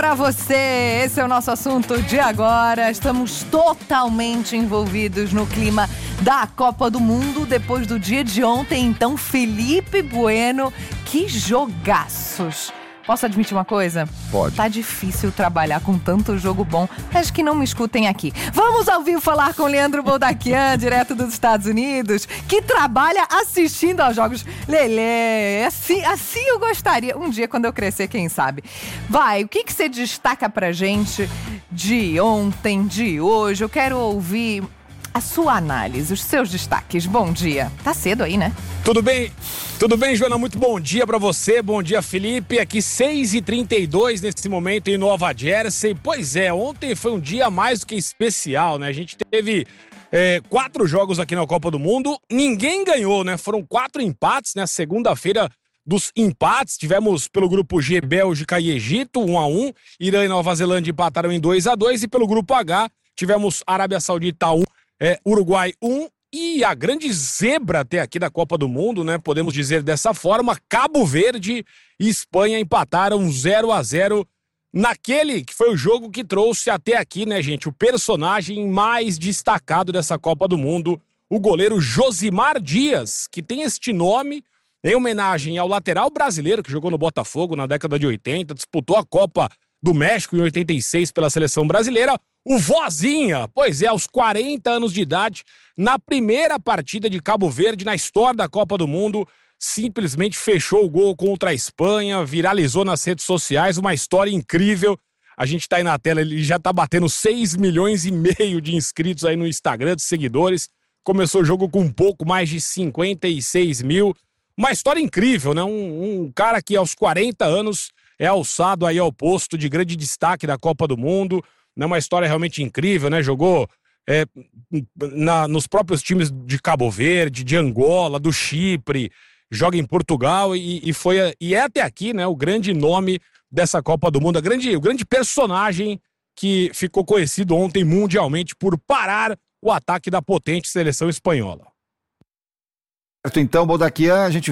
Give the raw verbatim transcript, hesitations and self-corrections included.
Para você, esse é o nosso assunto de agora. Estamos totalmente envolvidos no clima da Copa do Mundo depois do dia de ontem. Então, Felipe Bueno, que jogaços! Posso admitir uma coisa? Pode. Tá difícil trabalhar com tanto jogo bom. Acho que não me escutem aqui. Vamos ao vivo falar com Leandro Boldaquian, direto dos Estados Unidos, que trabalha assistindo aos jogos. Lelê, assim, assim eu gostaria. Um dia, quando eu crescer, quem sabe. Vai, o que, que você destaca pra gente de ontem, de hoje? Eu quero ouvir a sua análise, os seus destaques. Bom dia. Tá cedo aí, né? Tudo bem? Tudo bem, Joana? Muito bom dia pra você. Bom dia, Felipe. Aqui seis e trinta e dois nesse momento em Nova Jersey. Pois é, ontem foi um dia mais do que especial, né? A gente teve é, quatro jogos aqui na Copa do Mundo. Ninguém ganhou, né? Foram quatro empates, né? Segunda-feira dos empates. Tivemos pelo grupo G, Bélgica e Egito, um a um. Irã e Nova Zelândia empataram em dois a dois. E pelo grupo H, tivemos Arábia Saudita um, é, Uruguai um. E a grande zebra até aqui da Copa do Mundo, né? Podemos dizer dessa forma, Cabo Verde e Espanha empataram zero a zero naquele que foi o jogo que trouxe até aqui, né, gente? O personagem mais destacado dessa Copa do Mundo, o goleiro Josimar Dias, que tem este nome em homenagem ao lateral brasileiro que jogou no Botafogo na década de oitenta, disputou a Copa do México em oitenta e seis pela seleção brasileira. O Vozinha, pois é, aos quarenta anos de idade, na primeira partida de Cabo Verde na história da Copa do Mundo, simplesmente fechou o gol contra a Espanha, viralizou nas redes sociais, uma história incrível. A gente tá aí na tela, ele já tá batendo seis milhões e meio de inscritos aí no Instagram, de seguidores. Começou o jogo com um pouco mais de cinquenta e seis mil. Uma história incrível, né? Um, um cara que aos quarenta anos é alçado aí ao posto de grande destaque da Copa do Mundo. É uma história realmente incrível, né? Jogou é, na, nos próprios times de Cabo Verde, de Angola, do Chipre, joga em Portugal e, e, foi, e é até aqui, né, o grande nome dessa Copa do Mundo, a grande, o grande personagem que ficou conhecido ontem mundialmente por parar o ataque da potente seleção espanhola. Certo, então, Boldaquian, a gente